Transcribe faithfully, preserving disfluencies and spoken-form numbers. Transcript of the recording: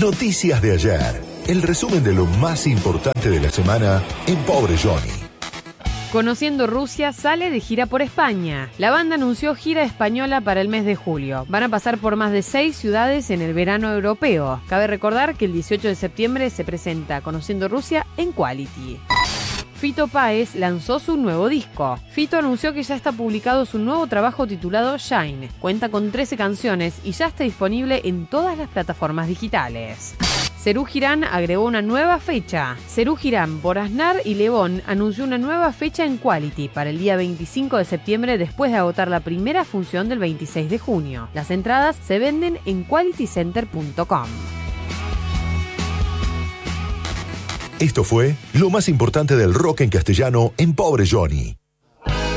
Noticias de ayer. El resumen de lo más importante de la semana en Pobre Johnny. Conociendo Rusia sale de gira por España. La banda anunció gira española para el mes de julio. Van a pasar por más de seis ciudades en el verano europeo. Cabe recordar que el dieciocho de septiembre se presenta Conociendo Rusia en Quality. Fito Páez lanzó su nuevo disco. Fito anunció que ya está publicado su nuevo trabajo titulado Shine. Cuenta con trece canciones y ya está disponible en todas las plataformas digitales. Serú Girán agregó una nueva fecha. Serú Girán, por Aznar y Lebón, anunció una nueva fecha en Quality para el día veinticinco de septiembre después de agotar la primera función del veintiséis de junio. Las entradas se venden en quality center punto com. Esto fue lo más importante del rock en castellano en Pobre Johnny.